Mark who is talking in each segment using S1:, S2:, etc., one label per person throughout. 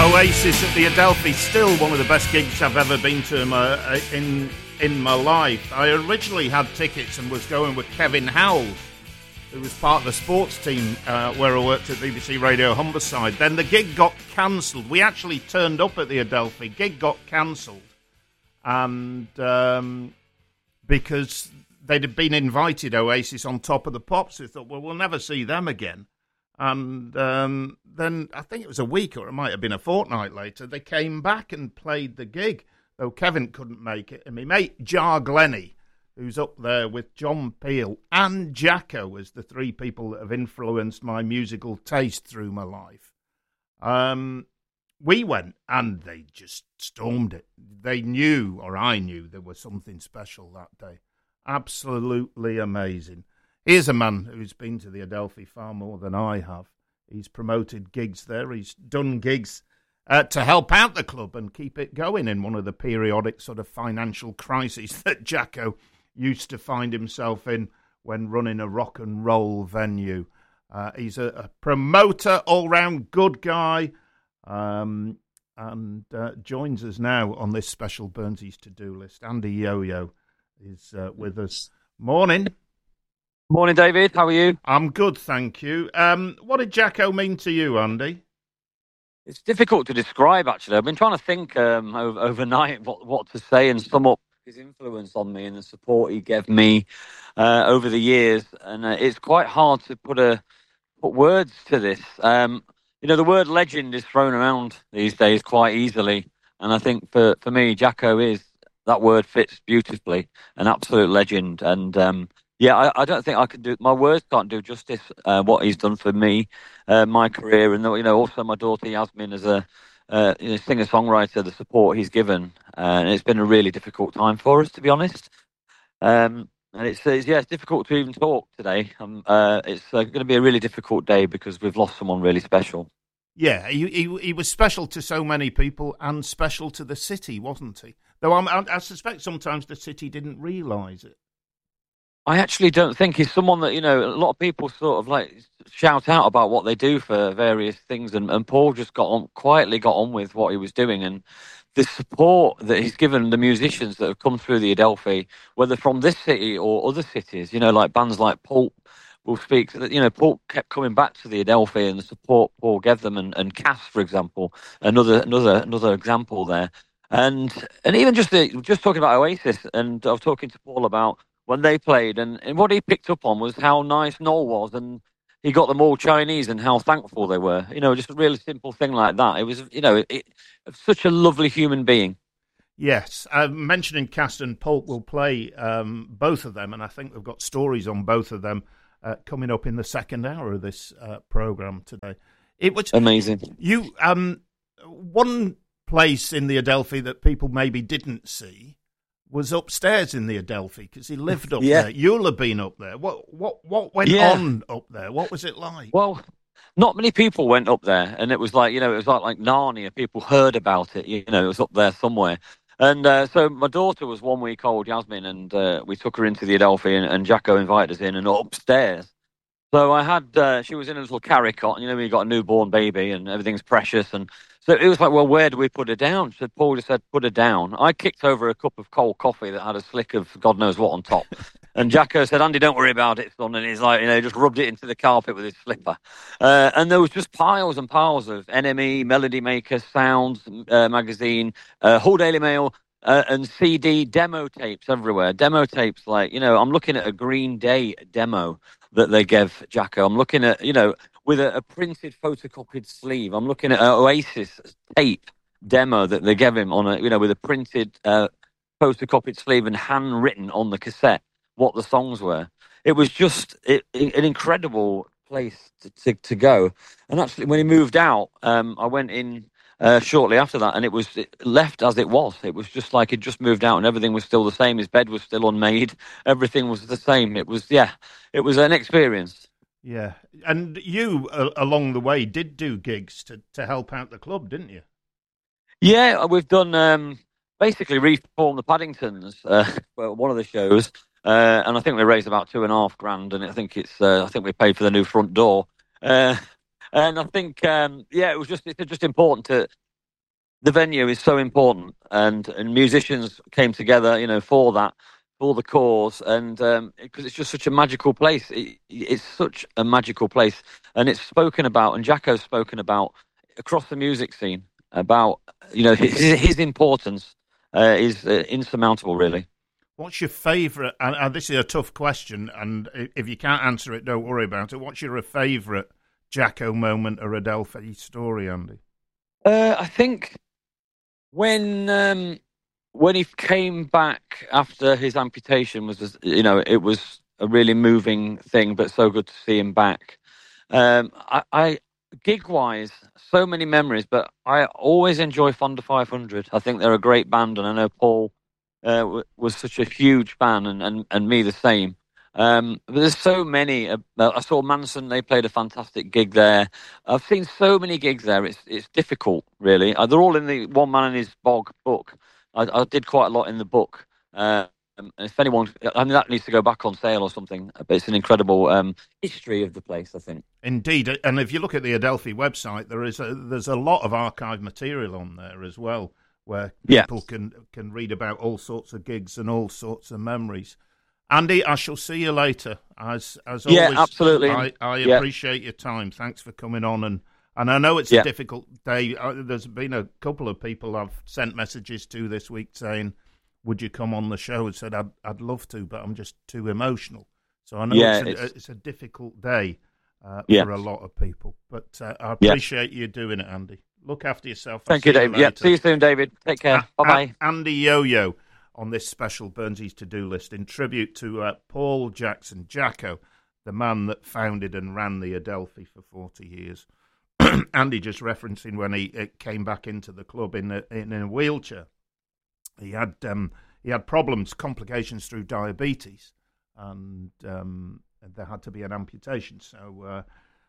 S1: Oasis at the Adelphi, still one of the best gigs I've ever been to in my life. I originally had tickets and was going with Kevin Howells, who was part of the sports team where I worked at BBC Radio Humberside. Then the gig got cancelled. We actually turned up at the Adelphi. Gig got cancelled, and because they'd been invited, Oasis, on Top of the Pops, we thought, well, we'll never see them again. And then I think it was a week, or it might have been a fortnight later, they came back and played the gig, though Kevin couldn't make it. And my mate Jar Glennie, who's up there with John Peel and Jacko as the three people that have influenced my musical taste through my life. We went, and they just stormed it. They knew, or I knew, there was something special that day. Absolutely amazing. Here's a man who's been to the Adelphi far more than I have. He's promoted gigs there. He's done gigs to help out the club and keep it going in one of the periodic sort of financial crises that Jacko used to find himself in when running a rock and roll venue. He's a promoter, all-round good guy, and joins us now on this special Burnsies to-do list. Andy Yo-Yo is with us. Morning.
S2: Morning, David. How are you?
S1: I'm good, thank you. What did Jacko mean to you, Andy?
S2: It's difficult to describe, actually. I've been trying to think overnight what to say and sum up his influence on me and the support he gave me over the years. And it's quite hard to put words to this. The word legend is thrown around these days quite easily. And I think for me, Jacko that word fits beautifully, an absolute legend. And I don't think I can do. My words can't do justice what he's done for me, my career, and also my daughter Yasmin as a singer-songwriter. The support he's given, and it's been a really difficult time for us, to be honest. And it's difficult to even talk today. It's going to be a really difficult day because we've lost someone really special.
S1: Yeah, he was special to so many people and special to the city, wasn't he? Though I suspect sometimes the city didn't realise it.
S2: I actually don't think he's someone that, a lot of people sort of like shout out about what they do for various things. And Paul just quietly got on with what he was doing. And the support that he's given the musicians that have come through the Adelphi, whether from this city or other cities, like bands like Pulp will speak, Pulp kept coming back to the Adelphi and the support Paul gave them, and Cass, for example, another example there. And even just talking about Oasis, and I was talking to Paul about when they played, and what he picked up on was how nice Noel was, and he got them all Chinese and how thankful they were. Just a really simple thing like that. It was, such a lovely human being.
S1: Yes. Mentioning Cast and Pulp, will play both of them, and I think we've got stories on both of them coming up in the second hour of this programme today. It was
S2: amazing.
S1: You one place in the Adelphi that people maybe didn't see was upstairs in the Adelphi, because he lived up there. You'll have been up there. What went on up there? What was it like?
S2: Well, not many people went up there, and it was like, it was like Narnia. People heard about it. It was up there somewhere. And so my daughter was 1 week old, Yasmin, and we took her into the Adelphi, and Jacko invited us in, and upstairs. So I had, she was in a little carry cot, and we got a newborn baby, and everything's precious, and so it was like, well, where do we put her down? So Paul just said, put her down. I kicked over a cup of cold coffee that had a slick of God knows what on top. And Jacko said, Andy, don't worry about it, son. And he's like, just rubbed it into the carpet with his slipper. And there was just piles and piles of NME, Melody Maker, Sounds magazine, Hull Daily Mail, and CD demo tapes everywhere. Demo tapes like, I'm looking at a Green Day demo that they gave Jacko. I'm looking at, with a printed photocopied sleeve. I'm looking at an Oasis tape demo that they gave him on with a printed photocopied sleeve and handwritten on the cassette what the songs were. It was just an incredible place to go. And actually, when he moved out, I went in shortly after that, and it left as it was. It was just like he'd just moved out, and everything was still the same. His bed was still unmade. Everything was the same. It was an experience.
S1: Yeah, and you, along the way, did do gigs to help out the club, didn't you?
S2: Yeah, we've done, basically reformed the Paddingtons, one of the shows, and I think we raised about $2,500, and I think we paid for the new front door. And I think, it's just important the venue is so important, and musicians came together, for that, for the cause, and because it's just such a magical place. It's such a magical place, and it's spoken about, and Jacko's spoken about across the music scene about his importance is insurmountable, really.
S1: What's your favourite? And this is a tough question, and if you can't answer it, don't worry about it. What's your favourite Jacko moment or Adelphi story, Andy?
S2: I think when he came back after his amputation it was a really moving thing, but so good to see him back. I gig wise, so many memories, but I always enjoy Fonda 500. I think they're a great band, and I know Paul was such a huge fan, and me the same. But there's so many. I saw Manson; they played a fantastic gig there. I've seen so many gigs there. It's difficult, really. They're all in the One Man in His Bog book. I did quite a lot in the book. If anyone, that needs to go back on sale or something. But it's an incredible history of the place, I think.
S1: Indeed, and if you look at the Adelphi website, there's a lot of archive material on there as well, where people can read about all sorts of gigs and all sorts of memories. Andy, I shall see you later. As always,
S2: absolutely.
S1: I appreciate your time. Thanks for coming on, and I know it's a difficult day. There's been a couple of people I've sent messages to this week saying, "Would you come on the show?" And said, "I'd love to, but I'm just too emotional." So I know it's a difficult day for a lot of people. But I appreciate you doing it, Andy. Look after yourself.
S2: Thank you, David. Yeah, see you soon, David. Take care. Bye-bye.
S1: Andy Yo-Yo on this special Burnsies to-do list in tribute to Paul Jackson, Jacko, the man that founded and ran the Adelphi for 40 years. Andy just referencing when he came back into the club in a wheelchair. He had problems, complications through diabetes, and there had to be an amputation. So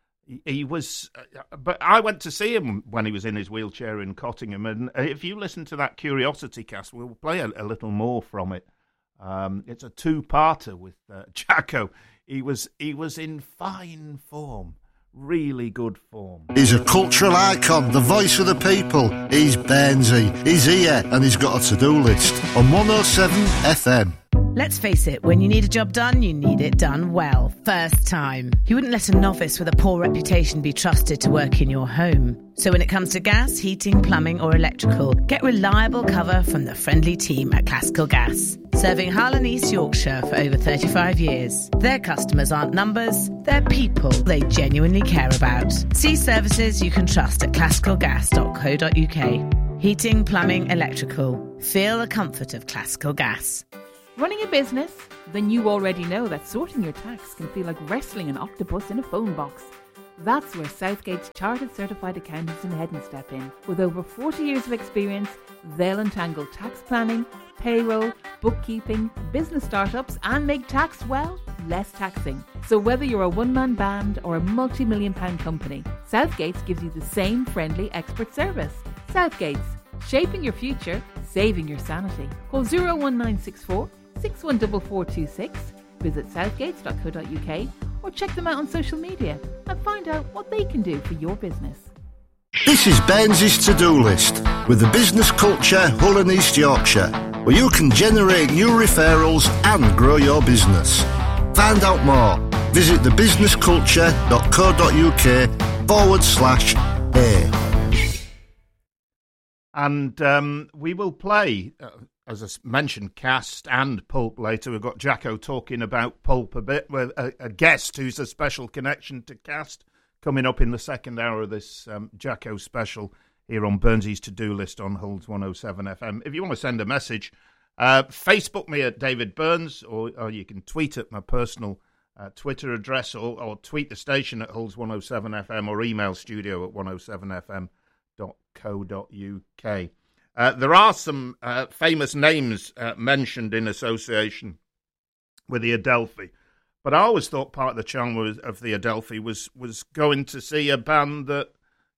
S1: he was, but I went to see him when he was in his wheelchair in Cottingham. And if you listen to that Curiosity cast, we'll play a little more from it. It's a two-parter with Jacko. He was in fine form, really good form.
S3: He's a cultural icon, the voice of the people. He's Burnsy. He's here, and he's got a to-do list on 107 FM.
S4: Let's face it, when you need a job done, you need it done well, first time. You wouldn't let a novice with a poor reputation be trusted to work in your home. So when it comes to gas, heating, plumbing or electrical, get reliable cover from the friendly team at Classical Gas. Serving Hull and East Yorkshire for over 35 years. Their customers aren't numbers, they're people they genuinely care about. See services you can trust at classicalgas.co.uk. Heating, plumbing, electrical. Feel the comfort of Classical Gas.
S5: Running a business? Then you already know that sorting your tax can feel like wrestling an octopus in a phone box. That's where Southgate's Chartered Certified Accountants in Hedden step in. With over 40 years of experience, they'll untangle tax planning, payroll, bookkeeping, business startups and make tax, well, less taxing. So whether you're a one-man band or a multi-million-pound company, Southgate's gives you the same friendly expert service. Southgate's, shaping your future, saving your sanity. Call 01964 614426, visit southgates.co.uk or check them out on social media and find out what they can do for your business.
S3: This is Burns' to-do list with the business culture Hull and East Yorkshire, where you can generate new referrals and grow your business. Find out more. Visit thebusinessculture.co.uk/A.
S1: And we will play, as I mentioned, Cast and Pulp later. We've got Jacko talking about Pulp a bit, with a guest who's a special connection to Cast coming up in the second hour of this Jacko special here on Burnsies To-Do List on Hull's 107 FM. If you want to send a message, Facebook me at David Burns, or you can tweet at my personal Twitter address, or tweet the station at Hull's 107 FM, or email studio at 107fm.co.uk. There are some famous names mentioned in association with the Adelphi, but I always thought part of the charm of the Adelphi was going to see a band that,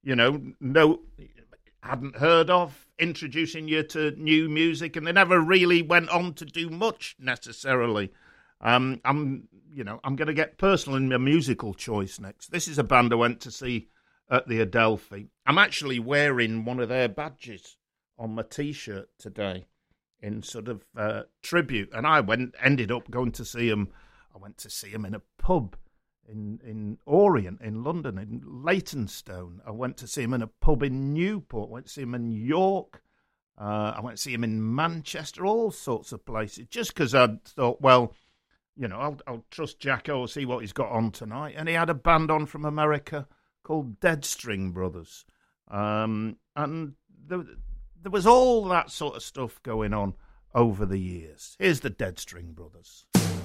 S1: hadn't heard of, introducing you to new music, and they never really went on to do much necessarily. I'm going to get personal in my musical choice next. This is a band I went to see at the Adelphi. I'm actually wearing one of their badges on my T-shirt today in sort of tribute. And I ended up going to see him. I went to see him in a pub in Orient, in London, in Leytonstone. I went to see him in a pub in Newport. I went to see him in York. I went to see him in Manchester, all sorts of places, just because I thought, well, you know, I'll trust Jacko, see what he's got on tonight. And he had a band on from America called Dead String Brothers. And there was all that sort of stuff going on over the years. Here's the Dead String Brothers.